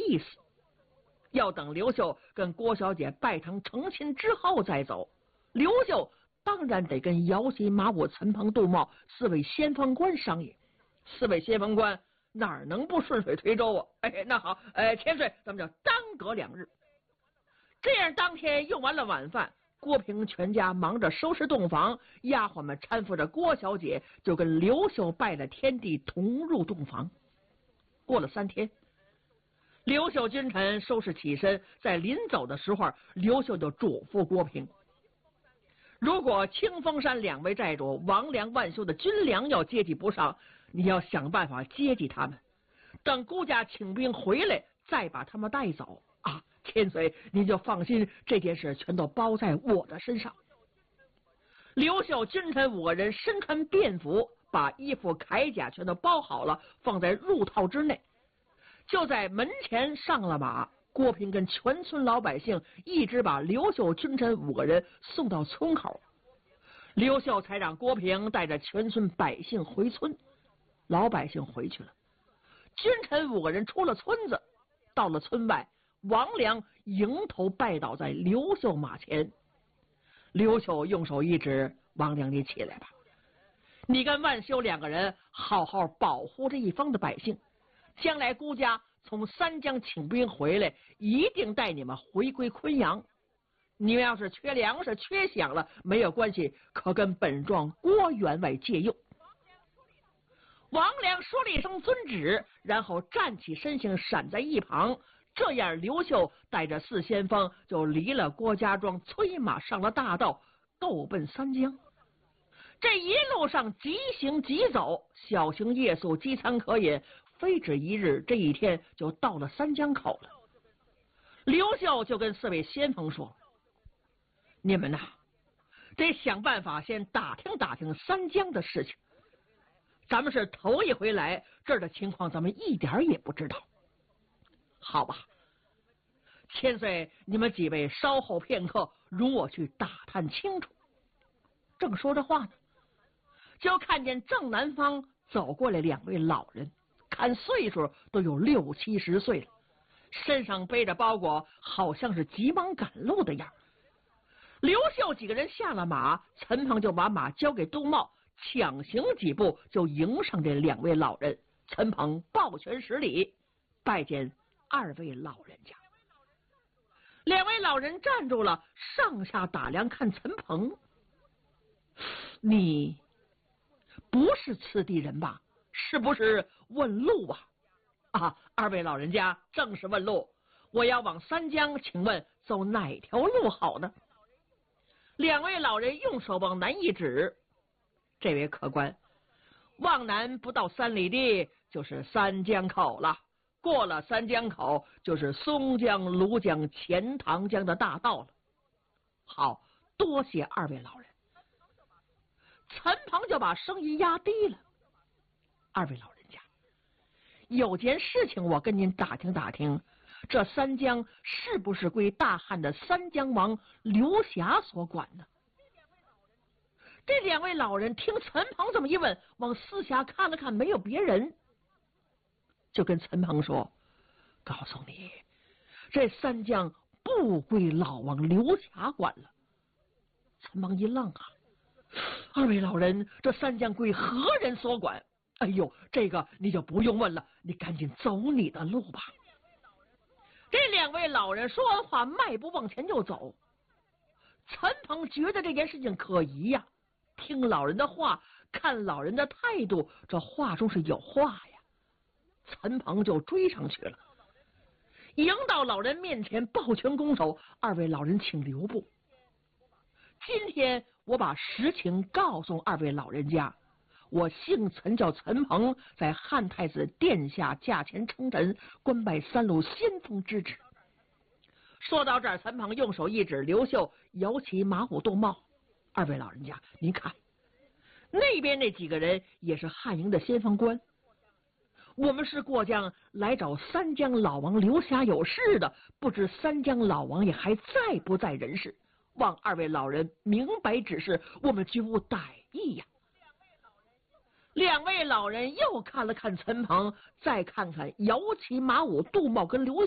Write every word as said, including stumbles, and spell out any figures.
意思，要等刘秀跟郭小姐拜堂成亲之后再走。刘秀当然得跟姚旗、马武、陈鹏、杜茂四位先锋官商议。四位先锋官哪能不顺水推舟啊？哎，那好，哎，千岁，咱们就当隔两日。这样，当天用完了晚饭，郭平全家忙着收拾洞房，丫鬟们搀扶着郭小姐，就跟刘秀拜了天地，同入洞房。过了三天，刘秀君臣收拾起身，在临走的时候，刘秀就嘱咐郭平：如果清风山两位寨主王良、万修的军粮要接济不上，你要想办法接济他们，等孤家请兵回来，再把他们带走啊！千岁，您就放心，这件事全都包在我的身上。刘秀君臣五个人身穿便服，把衣服铠甲全都包好了，放在褥套之内，就在门前上了马。郭平跟全村老百姓一直把刘秀君臣五个人送到村口，刘秀才让郭平带着全村百姓回村。老百姓回去了，君臣五个人出了村子，到了村外，王良迎头拜倒在刘秀马前。刘秀用手一指：王良，你起来吧，你跟万修两个人好好保护这一方的百姓，将来孤家从三江请兵回来，一定带你们回归昆阳。你们要是缺粮食、缺饷了，没有关系，可跟本庄郭员外借用。王良说了一声遵旨，然后站起身形，闪在一旁。这样，刘秀带着四先锋就离了郭家庄，催马上了大道，够奔三江。这一路上急行急走，小行夜宿，饥餐可饮，非止一日，这一天就到了三江口了。刘秀就跟四位先锋说：你们呐，得想办法先打听打听三江的事情。咱们是头一回来，这儿的情况咱们一点也不知道。好吧，千岁，你们几位稍后片刻，容我去打探清楚。正说着话呢，就看见正南方走过来两位老人，看岁数都有六七十岁了，身上背着包裹，好像是急忙赶路的样。刘秀几个人下了马，陈鹏就把马交给杜茂，抢行几步就迎上这两位老人。陈鹏抱拳施礼，拜见二位老人家。两位老人站住了，上下打量看陈鹏：你不是此地人吧？是不是问路啊？啊，二位老人家正是问路，我要往三江，请问走哪条路好呢？两位老人用手往南一指：这位客官，往南不到三里地就是三江口了，过了三江口就是松江、庐江、钱塘江的大道了。好，多谢二位老人。陈鹏就把声音压低了：二位老人家，有件事情我跟您打听打听，这三江是不是归大汉的三江王刘霞所管呢？这两位老人听陈鹏这么一问，往四下看了看，没有别人，就跟陈鹏说：告诉你，这三江不归老王刘霞管了。陈鹏一愣啊，二位老人，这三江归何人所管？哎呦，这个你就不用问了，你赶紧走你的路吧。这两位老人说完话，迈步往前就走。陈鹏觉得这件事情可疑呀，听老人的话，看老人的态度，这话中是有话呀。陈鹏就追上去了，迎到老人面前，抱拳拱手：二位老人请留步。今天我把实情告诉二位老人家，我姓陈，叫陈鹏，在汉太子殿下驾前称臣，官拜三路先锋之职。说到这儿，陈鹏用手一指刘秀、姚旗、马武、杜茂：二位老人家，您看，那边那几个人也是汉营的先锋官。我们是过江来找三江老王刘霞有事的，不知三江老王爷还在不在人世？望二位老人明白指示，我们绝无歹意呀。两位老人又看了看陈鹏，再看看姚旗、马武、杜茂跟刘